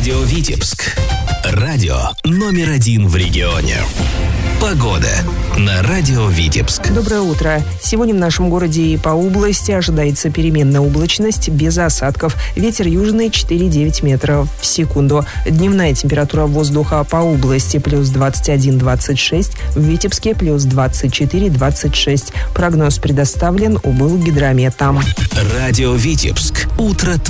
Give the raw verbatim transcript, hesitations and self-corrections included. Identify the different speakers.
Speaker 1: Радио Витебск. Радио номер один в регионе. Погода на Радио Витебск.
Speaker 2: Доброе утро. Сегодня в нашем городе и по области ожидается переменная облачность без осадков. Ветер южный четыре-девять метров в секунду. Дневная температура воздуха по области плюс двадцать один - двадцать шесть. В Витебске плюс двадцать четыре - двадцать шесть. Прогноз предоставлен Облгидрометом.
Speaker 1: Радио Витебск. Утро